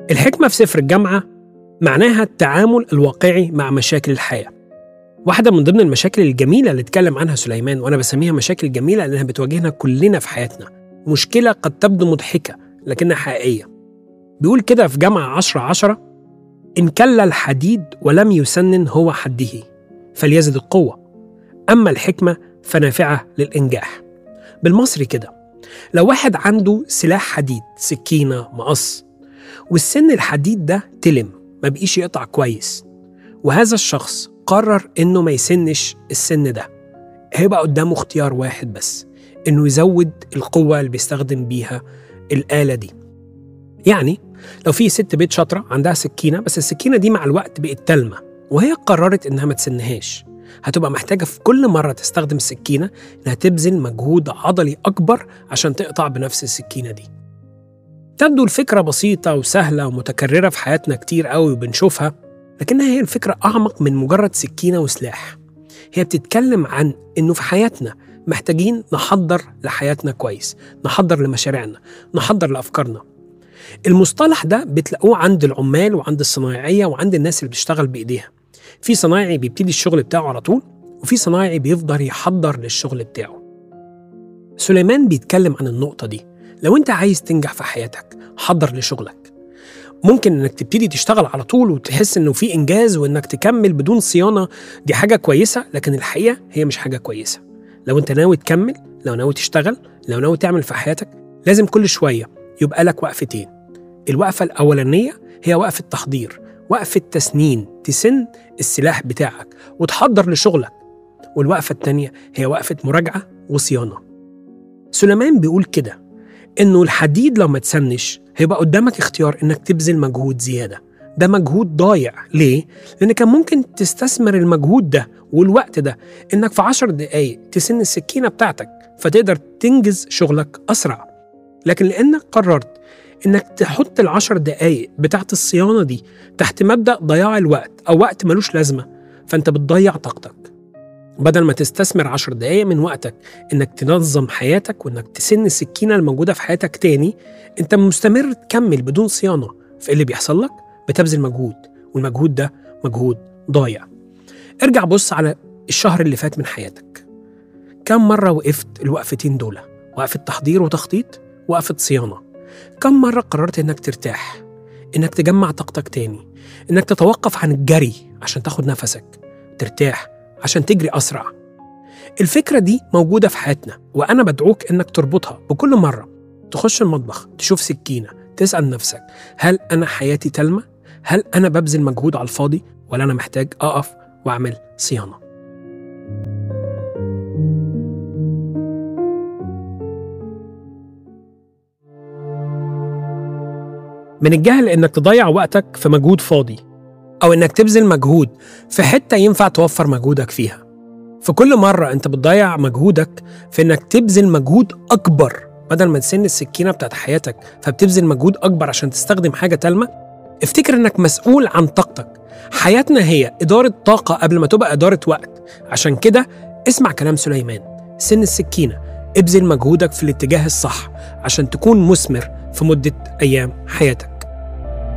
الحكمة في سفر الجامعة معناها التعامل الواقعي مع مشاكل الحياة. واحدة من ضمن المشاكل الجميلة اللي اتكلم عنها سليمان، وأنا بسميها مشاكل جميلة لأنها بتواجهنا كلنا في حياتنا، مشكلة قد تبدو مضحكة لكنها حقيقية. بيقول كده في جامعة 10:10: إن كل الحديد ولم يسنن هو حده فليزد القوة، أما الحكمة فنافعة للإنجاح. بالمصري كده، لو واحد عنده سلاح حديد، سكينة، مقص، والسن الحديد ده تلم ما بقيش يقطع كويس، وهذا الشخص قرر إنه ما يسنش السن ده، هيبقى قدامه اختيار واحد بس، إنه يزود القوة اللي بيستخدم بيها الآلة دي. يعني لو في ست بيت شاطرة عندها سكينة، بس السكينة دي مع الوقت بقت تلمة وهي قررت إنها ما تسنهاش، هتبقى محتاجة في كل مرة تستخدم السكينة إنها تبذل مجهود عضلي أكبر عشان تقطع بنفس السكينة دي. تبدو الفكرة بسيطة وسهلة ومتكررة في حياتنا كتير قوي وبنشوفها، لكنها هي الفكرة أعمق من مجرد سكينة وسلاح. هي بتتكلم عن إنه في حياتنا محتاجين نحضر لحياتنا كويس، نحضر لمشاريعنا، نحضر لأفكارنا. المصطلح ده بتلاقوه عند العمال وعند الصنايعية وعند الناس اللي بتشتغل بإيديها. في صنايعي بيبتدي الشغل بتاعه على طول، وفي صنايعي بيفضل يحضر للشغل بتاعه. سليمان بيتكلم عن النقطة دي. لو انت عايز تنجح في حياتك، حضر لشغلك. ممكن انك تبتدي تشتغل على طول وتحس انه في انجاز وانك تكمل بدون صيانة، دي حاجة كويسة، لكن الحقيقة هي مش حاجة كويسة. لو انت ناوي تكمل، لو ناوي تشتغل، لو ناوي تعمل في حياتك، لازم كل شوية يبقى لك وقفتين. الوقفة الأولانية هي وقفة تحضير، وقفة تسنين، تسن السلاح بتاعك وتحضر لشغلك. والوقفة التانية هي وقفة مراجعة وصيانة. سليمان بيقول كده إنه الحديد لو ما تسنش هيبقى قدامك اختيار إنك تبذل مجهود زيادة. ده مجهود ضايع. ليه؟ لأن كان ممكن تستثمر المجهود ده والوقت ده إنك في 10 دقايق تسن السكينة بتاعتك فتقدر تنجز شغلك أسرع. لكن لأنك قررت إنك تحط 10 دقايق بتاعت الصيانة دي تحت مبدأ ضياع الوقت أو وقت ملوش لازمة، فأنت بتضيع طاقتك. بدل ما تستثمر 10 دقايق من وقتك إنك تنظم حياتك وإنك تسن السكينة الموجودة في حياتك تاني، أنت مستمر تكمل بدون صيانة. فإيه اللي بيحصل لك؟ بتبذل مجهود، والمجهود ده مجهود ضايع. ارجع بص على الشهر اللي فات من حياتك. كم مرة وقفت الوقفتين دول؟ وقفة تحضير وتخطيط، وقفة صيانة. كم مرة قررت إنك ترتاح، إنك تجمع طاقتك تاني، إنك تتوقف عن الجري عشان تاخد نفسك، ترتاح عشان تجري أسرع؟ الفكرة دي موجودة في حياتنا، وأنا بدعوك إنك تربطها بكل مرة تخش المطبخ تشوف سكينة، تسأل نفسك: هل أنا حياتي تلمة؟ هل أنا ببذل مجهود على الفاضي؟ ولا أنا محتاج أقف وأعمل صيانة؟ من الجهل إنك تضيع وقتك في مجهود فاضي، أو إنك تبذل مجهود في حتة ينفع توفر مجهودك فيها. في كل مرة أنت بتضيع مجهودك في إنك تبذل مجهود أكبر بدل ما تسن السكينة بتاعت حياتك، فبتبذل مجهود أكبر عشان تستخدم حاجة تلمة. افتكر إنك مسؤول عن طاقتك. حياتنا هي إدارة طاقة قبل ما تبقى إدارة وقت. عشان كده اسمع كلام سليمان، سن السكينة، ابذل مجهودك في الاتجاه الصح عشان تكون مثمر في مدة أيام حياتك.